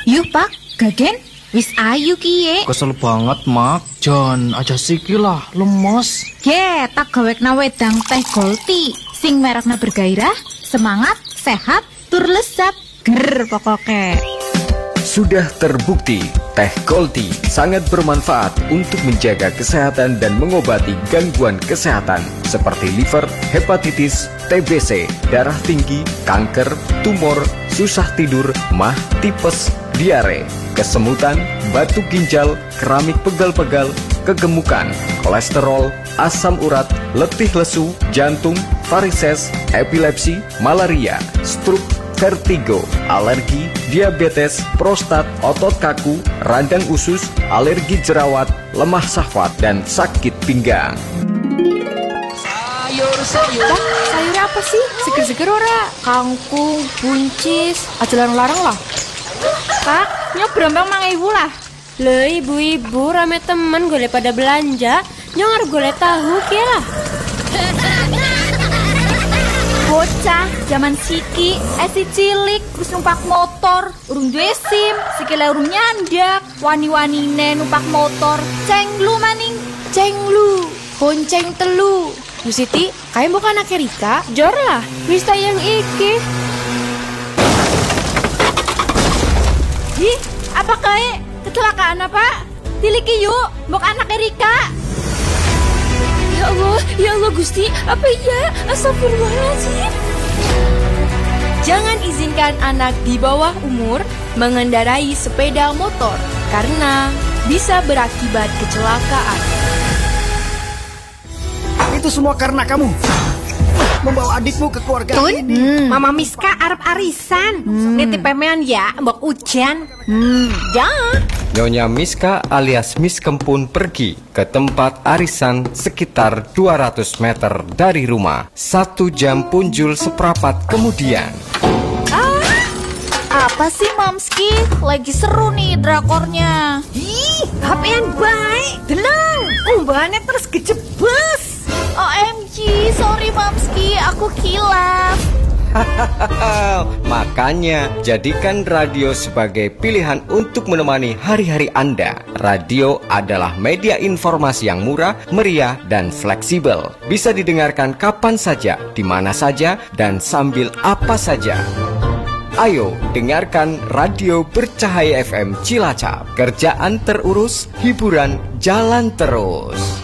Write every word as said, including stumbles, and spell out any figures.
Yuk Pak, Gagen, wis ayu kiye. Kesel banget Mak, jan aja siki lah, lemes. Ge, tak gawekna wedang teh Golti, sing merekna bergairah, semangat, sehat, tur lesap, ger pokoknya. Sudah terbukti, teh Golti sangat bermanfaat untuk menjaga kesehatan dan mengobati gangguan kesehatan seperti liver, hepatitis, T B C, darah tinggi, kanker, tumor, susah tidur, mah, tipes, diare, kesemutan, batu ginjal, keramik pegal-pegal, kegemukan, kolesterol, asam urat, letih lesu, jantung, varises, epilepsi, malaria, stroke, vertigo, alergi, diabetes, prostat, otot kaku, radang usus, alergi jerawat, lemah syahwat, dan sakit pinggang. Sayur-sayur. Lah, sayur apa sih? Seger-seger ora? Kangkung, buncis, aja larang-larang lah. Kak, nyok berombang mang ibu lah. Le ibu-ibu rame temen gole pada belanja, nyong gole tahu kia lah. Bocah, zaman siki, esi cilik, terus numpak motor, urung duwe SIM, sikile urung nyandak, wani-wanine numpak motor, cenglu maning, Cenglu, bonceng telu. Bu Siti, kayak bukan anak Rika, jor lah, wis tayang iki. Ih, apa kayak kecelakaan apa? Tiliki yuk, mbok anak Rika. Ya Allah, ya Allah Gusti, apa iya? Astagfirullahaladzim. Jangan izinkan anak di bawah umur mengendarai sepeda motor karena bisa berakibat kecelakaan. Itu semua karena kamu membawa adikmu ke keluarga Tun, ini. hmm. Mama Miska arep arisan. Hmm. Nitip pemean ya, mbok ujan. Hmm, ya. Nyonya Miska alias Miss Kempun pergi ke tempat arisan sekitar dua ratus meter dari rumah. Satu jam punjul seprapat kemudian. Ah, apa sih Mamski? Lagi seru nih drakornya. Ih, H P-an baik. Deleng, umbahannya terus gejebes. O M G, sorry Mamski, aku kilaf. Makanya, jadikan radio sebagai pilihan untuk menemani hari-hari Anda. Radio adalah media informasi yang murah, meriah, dan fleksibel. Bisa didengarkan kapan saja, di mana saja, dan sambil apa saja. Ayo, dengarkan Radio Bercahaya F M Cilacap. Kerjaan terurus, hiburan jalan terus.